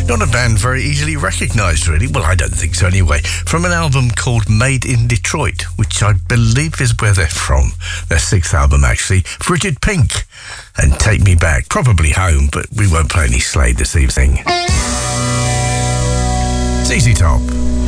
Not a band very easily recognised, really. Well, I don't think so anyway. From an album called Made in Detroit, which I believe is where they're from. Their sixth album, actually. Frigid Pink and Take Me Back. Probably home, but we won't play any Slade this evening. ZZ Top.